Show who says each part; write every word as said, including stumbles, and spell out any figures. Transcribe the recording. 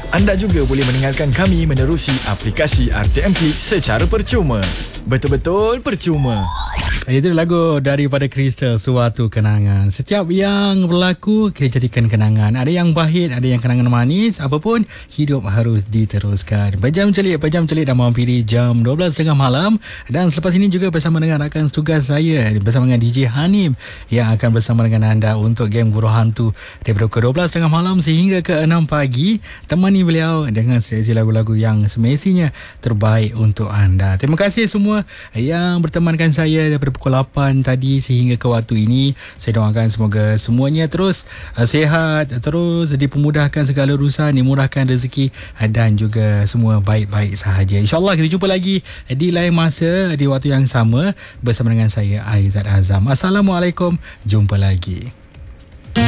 Speaker 1: Anda juga boleh mendengarkan kami menerusi aplikasi R T M Klik secara percuma. Betul-betul percuma.
Speaker 2: Itu lagu daripada Crystal, Suatu Kenangan. Setiap yang berlaku, kita jadikan kenangan. Ada yang pahit, ada yang kenangan manis. Apapun, hidup harus diteruskan. Berjam celik, berjam celik dah menghampiri jam dua belas tiga puluh malam. Dan selepas ini juga bersama dengan rakan tugas saya, bersama dengan D J Hanim, yang akan bersama dengan anda untuk game Guru Hantu daripada pukul dua belas tiga puluh malam sehingga ke enam pagi. Temani beliau dengan sesi lagu-lagu yang semestinya terbaik untuk anda. Terima kasih semua yang bertemankan saya daripada pukul lapan tadi sehingga ke waktu ini. Saya doakan semoga semuanya terus uh, sihat, terus dipermudahkan segala urusan, dimurahkan rezeki dan juga semua baik-baik sahaja. InsyaAllah kita jumpa lagi di lain masa, di waktu yang sama bersama dengan saya, Aizat Azam. Assalamualaikum, jumpa lagi.